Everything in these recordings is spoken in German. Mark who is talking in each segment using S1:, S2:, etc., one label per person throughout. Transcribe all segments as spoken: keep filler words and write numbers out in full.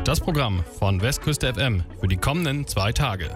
S1: Das Programm von Westküste F M für die kommenden zwei Tage.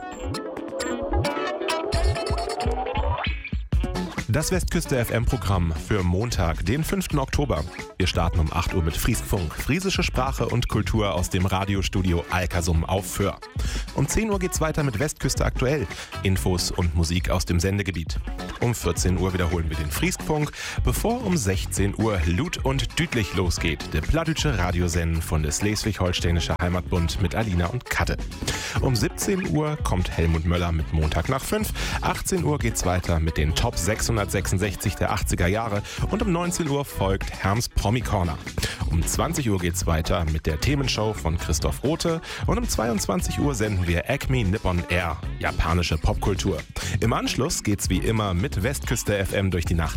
S2: Das Westküste F M-Programm für Montag, den fünften Oktober. Wir starten um acht Uhr mit Frieskfunk, friesische Sprache und Kultur aus dem Radiostudio Alkersum auf Föhr. Um zehn Uhr geht's weiter mit Westküste aktuell, Infos und Musik aus dem Sendegebiet. Um vierzehn Uhr wiederholen wir den Frieskfunk, bevor um sechzehn Uhr Lut und Dütlich losgeht, der plattdeutsche Radiosenden von der Schleswig-Holsteinische Heimatbund mit Alina und Katte. Um siebzehn Uhr kommt Helmut Möller mit Montag nach fünf, achtzehn Uhr geht's weiter mit den Top sechshundertsechsundsechzig der achtziger Jahre und um neunzehn Uhr folgt Herms Promi Corner. Um zwanzig Uhr geht's weiter mit der Themenshow von Christoph Rothe und um zweiundzwanzig Uhr senden wir Acme Nippon Air, japanische Popkultur. Im Anschluss geht's wie immer mit Westküste F M durch die Nacht.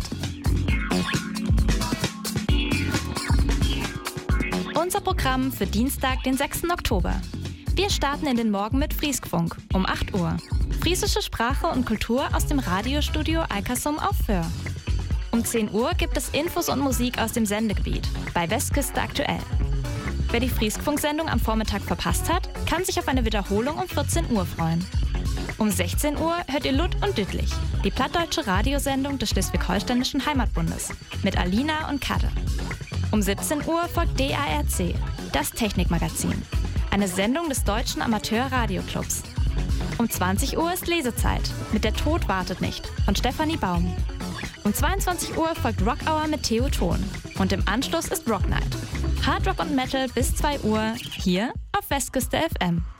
S3: Unser Programm für Dienstag, den sechsten Oktober. Wir starten in den Morgen mit Frieskfunk um acht Uhr. Friesische Sprache und Kultur aus dem Radiostudio Alkersum auf Föhr. Um zehn Uhr gibt es Infos und Musik aus dem Sendegebiet bei Westküste aktuell. Wer die Frieskfunk-Sendung am Vormittag verpasst hat, kann sich auf eine Wiederholung um vierzehn Uhr freuen. Um sechzehn Uhr hört ihr Lut und Dütlich, die plattdeutsche Radiosendung des Schleswig-Holsteinischen Heimatbundes mit Alina und Katte. Um siebzehn Uhr folgt D A R C, das Technikmagazin, eine Sendung des Deutschen Amateur-Radioclubs. Um zwanzig Uhr ist Lesezeit mit Der Tod wartet nicht von Stefanie Baum. Um zweiundzwanzig Uhr folgt Rock Hour mit Theo Thon und im Anschluss ist Rock Night. Hard Rock und Metal bis zwei Uhr hier auf Westküste F M.